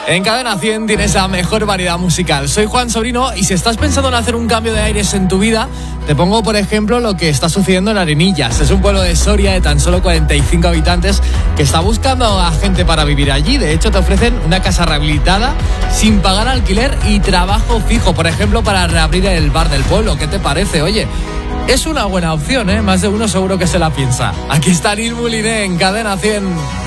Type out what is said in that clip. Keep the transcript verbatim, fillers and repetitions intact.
En Cadena cien tienes la mejor variedad musical. Soy Juan Sobrino y si estás pensando en hacer un cambio de aires en tu vida, te pongo por ejemplo lo que está sucediendo en Arenillas. Es un pueblo de Soria de tan solo cuarenta y cinco habitantes que está buscando a gente para vivir allí. De hecho, te ofrecen una casa rehabilitada sin pagar alquiler y trabajo fijo, por ejemplo, para reabrir el bar del pueblo. ¿Qué te parece? Oye, es una buena opción, ¿eh? Más de uno seguro que se la piensa. Aquí está Lil Mouliné en Cadena cien.